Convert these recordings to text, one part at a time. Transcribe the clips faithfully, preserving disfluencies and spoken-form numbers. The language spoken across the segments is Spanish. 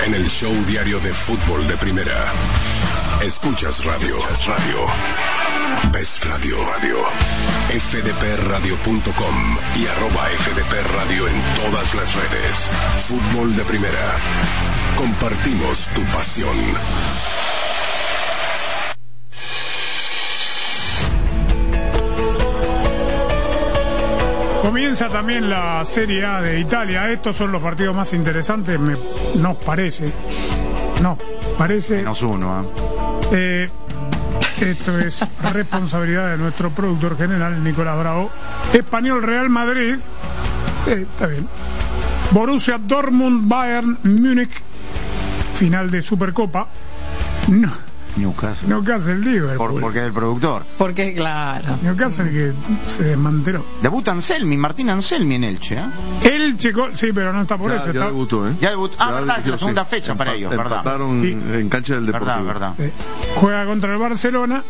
en el show diario de fútbol de Primera. Escuchas radio. Radio. Ves radio. Radio. F D P radio punto com y arroba F D P Radio en todas las redes. Fútbol de Primera. Compartimos tu pasión. Comienza también la Serie A de Italia. Estos son los partidos más interesantes, me, nos parece. No, parece. Menos uno, ¿eh? Eh, esto es responsabilidad de nuestro productor general, Nicolás Bravo. Español Real Madrid. Eh, está bien. Borussia Dortmund Bayern Múnich. Final de Supercopa. No. Newcastle. Newcastle, Liverpool. Por, porque es el productor. Porque, claro. Newcastle que se desmanteló. Debuta Anselmi, Martín Anselmi en Elche, ¿eh? Elche, sí, pero no está por ya, eso. Ya está... debutó, ¿eh? Ya debutó. Ah, ya verdad, debutó, la segunda sí. fecha para Empa- ellos, ¿verdad? Empataron Sí. en cancha del Deportivo. Verdad, verdad. Sí. Juega contra el Barcelona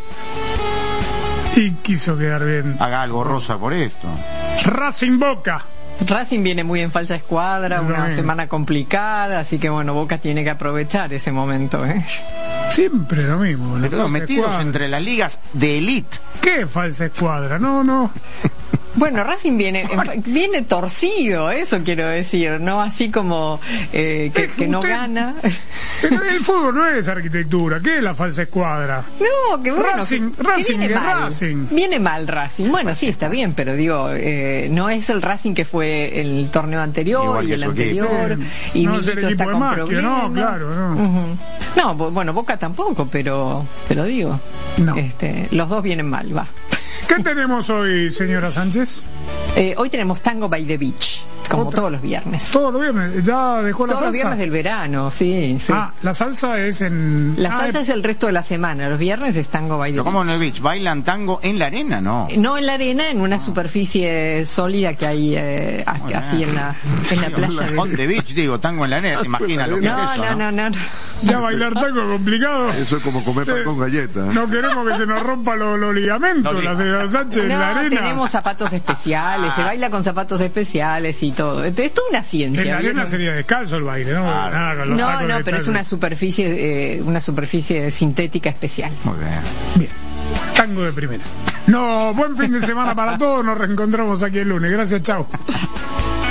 y quiso quedar bien. Haga algo rosa por esto. Racing Boca. Racing viene muy en falsa escuadra, una Bien. semana complicada, así que bueno, Boca tiene que aprovechar ese momento, ¿eh? Siempre lo mismo. la Pero falsa metidos escuadra. entre las ligas de elite. ¿Qué falsa escuadra? No, no. Bueno, Racing viene viene torcido, eso quiero decir, no así como eh, que, Es que no usted- gana. Pero el fútbol no es arquitectura. ¿Qué es la falsa escuadra? No, que bueno, Racing, que, que Racing, viene que mal. Racing. Viene mal Racing. Bueno, sí, está bien, pero digo, eh, no es el Racing que fue el torneo anterior Igual y que el su equipo. anterior. Eh, Y no es el Milito equipo está de con Maschio, problemas. no, claro, no. Ujú. No, bo- bueno, Boca tampoco, pero pero digo, No. este, los dos vienen mal, va. ¿Qué tenemos hoy, señora Sánchez? Eh, hoy tenemos Tango by the Beach, como Otra. todos los viernes. Todos los viernes. ¿Ya dejó la Todos los salsa? viernes del verano, sí, sí. Ah, la salsa es en... La ah, salsa es el resto de la semana, los viernes es Tango by the Pero ¿cómo Beach. en el beach? ¿Bailan tango en la arena? No. No en la arena, en una superficie sólida que hay eh, a- Muy así bien. en la, en la playa. On De... the beach, digo, tango en la arena, ¿te imaginas lo que No, es eso? no, no, no. Ya bailar tango es complicado. Eso es como comer pan Eh, con galletas. No queremos que se nos rompan los, los ligamentos, Los la lig- señora Sánchez, en la No, arena. tenemos zapatos especiales, se baila con zapatos especiales y todo. Esto es toda una ciencia. En la arena ¿vieron? sería descalzo el baile, ¿no? Claro. Nada, con los No, tacos no, de pero es talco. una superficie, eh, una superficie sintética especial. Muy bien. Bien, tango de primera. No, buen fin de semana para todos, nos reencontramos aquí el lunes. Gracias, chao.